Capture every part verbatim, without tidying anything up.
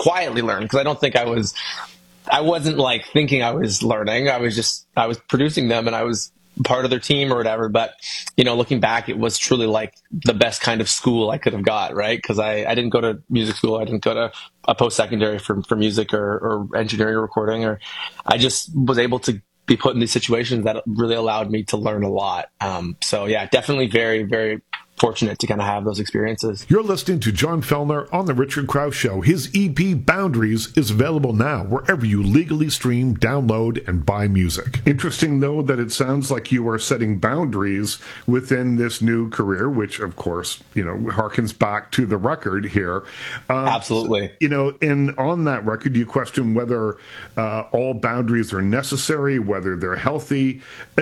quietly learn, because I don't think I was, I wasn't like thinking I was learning. I was just, I was producing them and I was part of their team or whatever. But, you know, looking back, it was truly like the best kind of school I could have got, right? Because I, I didn't go to music school. I didn't go to a post-secondary for, for music or, or engineering or recording, or I just was able to be put in these situations that really allowed me to learn a lot. Um, so yeah, definitely very, very fortunate to kind of have those experiences. You're listening to John Fellner on The Richard Krause Show. His E P, Boundaries, is available now wherever you legally stream, download, and buy music. Interesting, though, that it sounds like you are setting boundaries within this new career, which, of course, you know, harkens back to the record here. Um, Absolutely. You know, and on that record, you question whether uh, all boundaries are necessary, whether they're healthy.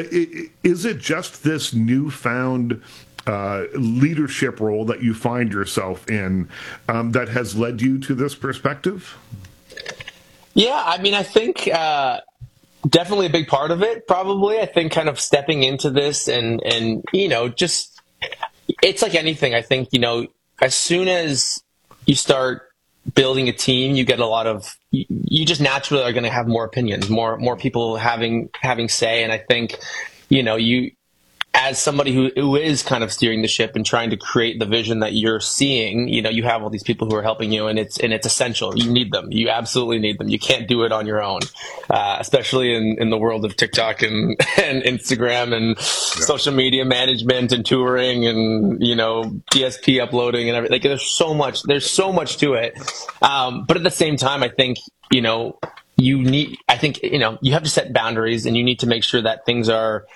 Is it just this newfound Uh, leadership role that you find yourself in um, that has led you to this perspective? Yeah, I mean, I think uh, definitely a big part of it, probably. I think kind of stepping into this and, and, you know, just, it's like anything. I think, you know, as soon as you start building a team, you get a lot of, you, you just naturally are going to have more opinions, more, more people having, having say. And I think, you know, you, as somebody who, who is kind of steering the ship and trying to create the vision that you're seeing, you know, you have all these people who are helping you, and it's and it's essential. You need them. You absolutely need them. You can't do it on your own, uh, especially in, in the world of TikTok and, and Instagram and yeah. social media management and touring and, you know, D S P uploading and everything. Like, there's so much. There's so much to it. Um, but at the same time, I think, you know, you need. I think, you know, you have to set boundaries, and you need to make sure that things are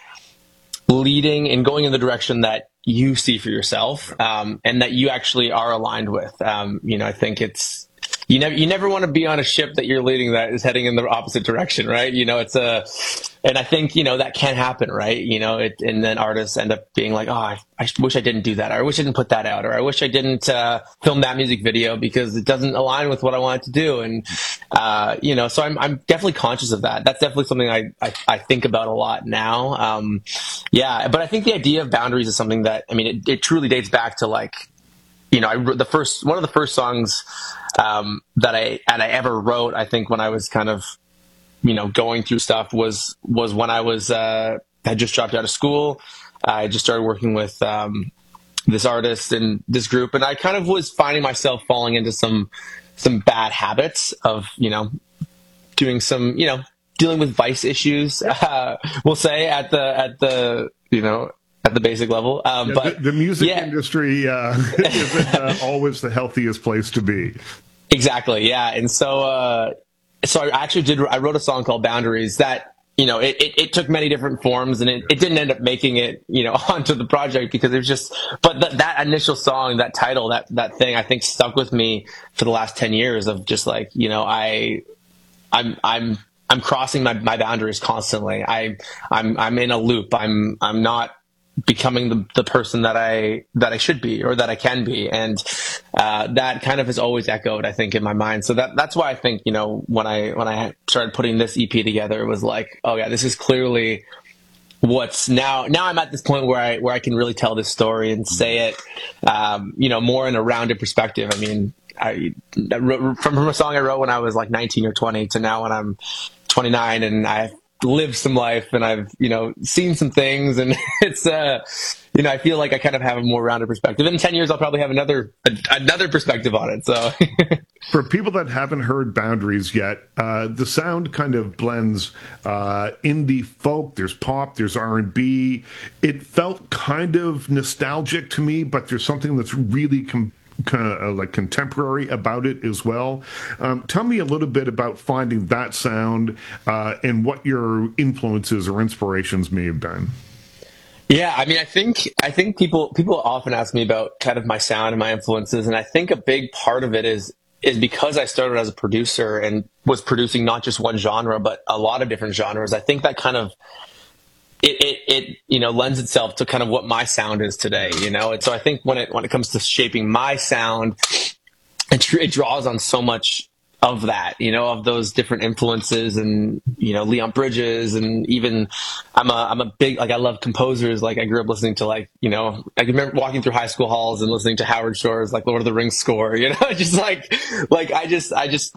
leading and going in the direction that you see for yourself, um, and that you actually are aligned with. Um, you know, I think it's, you never, you never want to be on a ship that you're leading that is heading in the opposite direction, right? You know, it's a, and I think, you know, that can happen, right? You know, it, and then artists end up being like, oh, I, I wish I didn't do that. Or I wish I didn't put that out. Or I wish I didn't, uh, film that music video because it doesn't align with what I wanted to do. And, uh, you know, so I'm, I'm definitely conscious of that. That's definitely something I, I, I think about a lot now. Um, yeah, but I think the idea of boundaries is something that, I mean, it, it truly dates back to like, you know, I wrote the first, one of the first songs, um, that I, and I ever wrote, I think when I was kind of, you know, going through stuff was, was when I was, uh, I just dropped out of school. I just started working with, um, this artist and this group. And I kind of was finding myself falling into some, some bad habits of, you know, doing some, you know, dealing with vice issues, uh, we'll say at the, at the, you know, at the basic level. Um, yeah, but the, the music yeah. industry uh, isn't uh, always the healthiest place to be. Exactly. Yeah. And so, uh, so I actually did, I wrote a song called Boundaries that, you know, it, it, it took many different forms, and it, it didn't end up making it, you know, onto the project because it was just, but th- that initial song, that title, that, that thing, I think stuck with me for the last ten years of just like, you know, I, I'm, I'm, I'm crossing my, my boundaries constantly. I, I'm, I'm in a loop. I'm, I'm not becoming the, the person that I, that I should be or that I can be. And, uh, that kind of has always echoed, I think, in my mind. So that, that's why I think, you know, when I, when I started putting this E P together, it was like, oh yeah, this is clearly what's now, now I'm at this point where I, where I can really tell this story and say it, um, you know, more in a rounded perspective. I mean, I, from, from a song I wrote when I was like nineteen or twenty to now when I'm twenty-nine and I've lived some life and I've, you know, seen some things, and it's, uh, you know, I feel like I kind of have a more rounded perspective. In ten years, I'll probably have another, another perspective on it. So for people that haven't heard Boundaries yet, uh, the sound kind of blends, uh, indie folk, there's pop, there's R and B. It felt kind of nostalgic to me, but there's something that's really com- kind of uh, like contemporary about it as well. Um, tell me a little bit about finding that sound uh, and what your influences or inspirations may have been. Yeah, I mean, I think I think people people often ask me about kind of my sound and my influences, and I think a big part of it is is because I started as a producer and was producing not just one genre but a lot of different genres. I think that kind of It, it, it, you know, lends itself to kind of what my sound is today, you know? And so I think when it, when it comes to shaping my sound, it, it draws on so much of that, you know, of those different influences and, you know, Leon Bridges, and even I'm a, I'm a big, like, I love composers. Like, I grew up listening to, like, you know, I can remember walking through high school halls and listening to Howard Shore's, like, Lord of the Rings score, you know, just like, like, I just, I just,